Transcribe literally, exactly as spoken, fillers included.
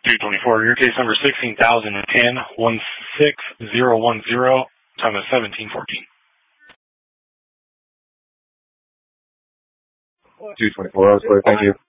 two twenty-four, your case number sixteen thousand ten, one six zero one zero, time is seventeen fourteen. two twenty-four, I was clear, thank you.